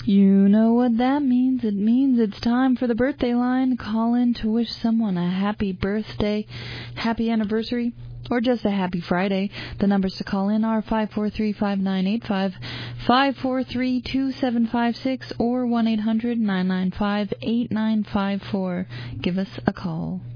You know what that means. It means it's time for the birthday line. Call in to wish someone a happy birthday, happy anniversary, or just a happy Friday. The numbers to call in are 543-5985, 543-2756, or 1-800-995-8954. Give us a call.